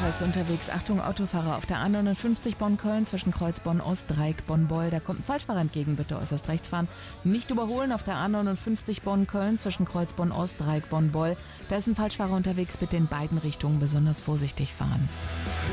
ist unterwegs. Achtung, Autofahrer auf der A59 Bonn-Köln zwischen Kreuz Bonn-Ost, Dreieck Bonn-Beul. Da kommt ein Falschfahrer entgegen, bitte äußerst rechts fahren. Nicht überholen auf der A59 Bonn-Köln zwischen Kreuz Bonn-Ost, Dreieck Bonn-Beul. Da ist ein Falschfahrer unterwegs, bitte in beiden Richtungen besonders vorsichtig fahren.